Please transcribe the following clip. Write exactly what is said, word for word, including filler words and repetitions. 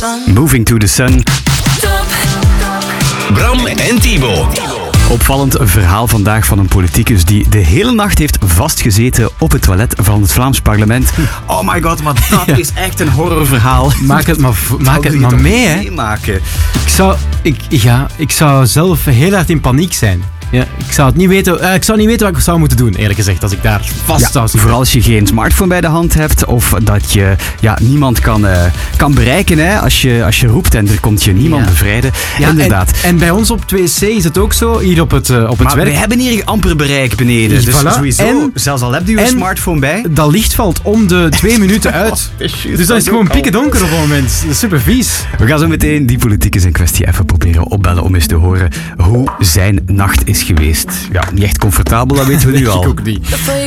Moving to the Sun. Bram en Timo. Opvallend verhaal vandaag van een politicus die de hele nacht heeft vastgezeten op het toilet van het Vlaams parlement. Oh my god, maar dat ja. is echt een horrorverhaal. Maak het maar, maak het maar mee, hè. Meemaken. Ik zou, ik, ja, ik zou zelf heel hard in paniek zijn. Ja, ik zou het niet weten, uh, ik zou niet weten wat ik zou moeten doen, eerlijk gezegd, als ik daar vast ja, zou zitten. Vooral als je geen smartphone bij de hand hebt of dat je ja, niemand kan, uh, kan bereiken. Hè, als, je, als je roept en er komt je niemand ja. bevrijden. Ja, inderdaad. En, en bij ons op het W C is het ook zo, hier op het, uh, op het maar werk. we hebben hier amper bereik beneden. Dus voilà. sowieso, en, zelfs al heb je je smartphone bij. Dat licht valt om de twee minuten uit. Oh, just, dus dat is gewoon pikken donker op het moment. Dat is super vies. We gaan zo meteen die politicus in kwestie even proberen opbellen om eens te horen hoe zijn nacht is geweest. Ja, niet echt comfortabel, dat weten we nu al. Ik ook niet.